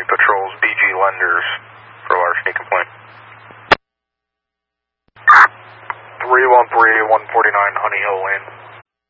Army patrols BG Lenders for larceny complaint. 313-149 Honey Hill Lane.